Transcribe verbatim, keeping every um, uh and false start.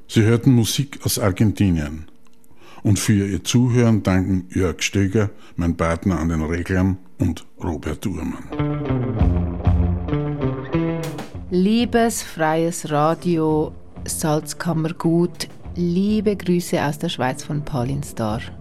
Sie hörten Musik aus Argentinien. Und für Ihr Zuhören danken Jörg Stöger, mein Partner an den Reglern, und Robert Uhrmann. Liebes freies Radio, Salzkammergut, liebe Grüße aus der Schweiz von Pauline Star.